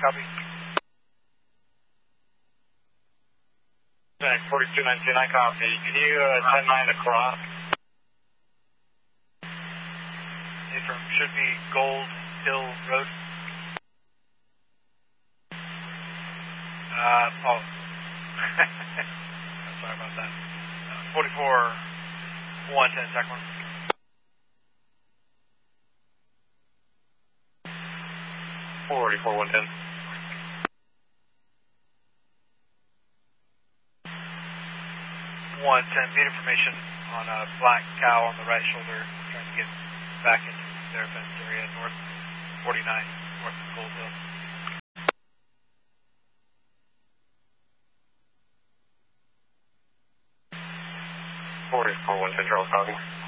copy. 4219, I copy. Can you 10-9 across? From should be Gold Hill Road. Oh. Sorry about that. 44-110, second one. 44-110. 110, feed information on a black cow on the right shoulder, trying to get back into their fenced area, north 49, north of Gold Hill. 44-110, Charles, copy.